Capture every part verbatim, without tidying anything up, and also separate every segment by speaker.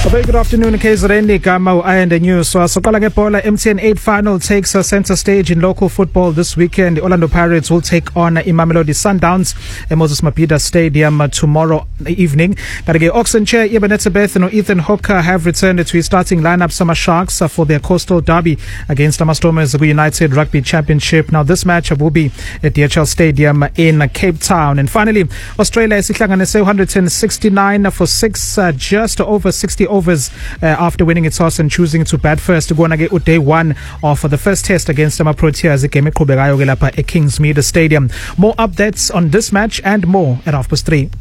Speaker 1: A very good afternoon, K Z N. Gama and the news. So, Soqala Bola M T N eight final takes a center stage in local football this weekend. The Orlando Pirates will take on Mamelodi Sundowns at Moses Mabhida Stadium tomorrow evening. Garage Oxen Chair Eben Etzebeth and Ethan Hooker have returned to his starting lineup. Summer Sharks for their coastal derby against the Stormers United Rugby Championship. Now, this match will be at D H L Stadium in Cape Town. And finally, Australia is one hundred sixty-nine for six, uh, just over sixty overs uh, after winning its toss and choosing to bat first to go on day one of the first test against the Proteas at Kingsmead Stadium. More updates on this match and more at half past three.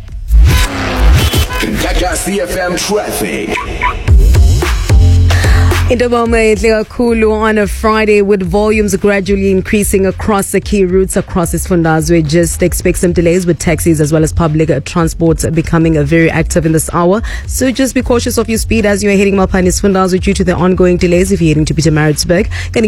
Speaker 2: Gagasi F M traffic.
Speaker 3: Into Kulu on a Friday with volumes gradually increasing across the key routes across Isifundazwe. Just expect some delays with taxis as well as public transport becoming very active in this hour. So just be cautious of your speed as you are heading Malpani Isifundazwe due to the ongoing delays if you're heading to Pietermaritzburg.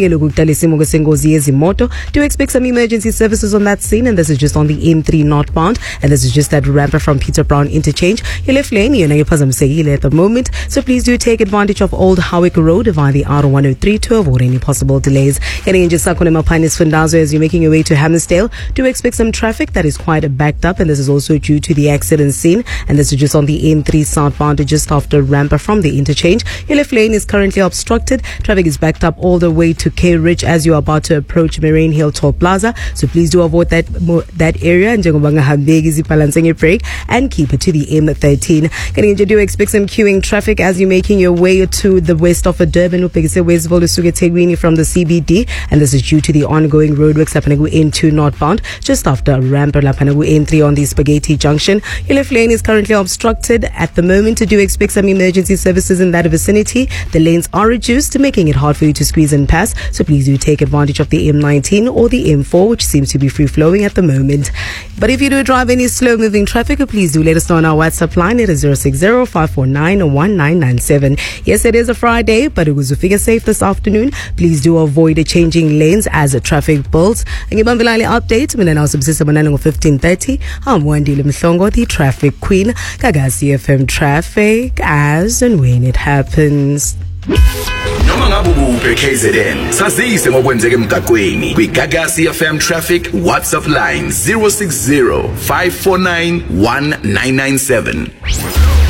Speaker 3: Do expect some emergency services on that scene, and this is just on the M three northbound, and this is just that ramp from Peter Brown interchange. Your left lane, you're at the moment, so please do take advantage of Old Howick Road via the R one oh three to avoid any possible delays. Getting into Sakone Mapani Isifundazwe as you're making your way to Hammersdale, do expect some traffic that is quite backed up, and this is also due to the accident scene, and this is just on the M three southbound just after ramp from the interchange. Your left lane is currently obstructed. Traffic is backed up all the way to K Ridge as you are about to approach Marine Hill Toll Plaza, so please do avoid that that area and balancing your brake and keep it to the M thirteen. Getting into do expect some queuing traffic as you're making your way to the west of Durban. Durban upekise Westville usuke Tegwini from the C B D, and this is due to the ongoing roadworks happening with N two northbound just after ramp happening with N three on the Spaghetti Junction. Your left lane is currently obstructed at the moment. To do expect some emergency services in that vicinity. The lanes are reduced, making it hard for you to squeeze and pass, so please do take advantage of the M nineteen or the M four, which seems to be free flowing at the moment. But if you do drive any slow moving traffic, please do let us know on our WhatsApp line. It is zero six zero five four nine one nine nine seven. Yes, it is a Friday, but it was a figure safe this afternoon. Please do avoid changing lanes as the traffic builds. And give Bilali updates. Mina now subsist manana fifteen thirty. I'm Wandile Mhlongo, the traffic queen. Gagasi F M traffic as and when it happens.
Speaker 2: Noma ngabe ukuphi K Z N sazise ngokwenzeka emgaqweni kwi Gagasi F M traffic WhatsApp line zero six zero five four nine one nine nine seven.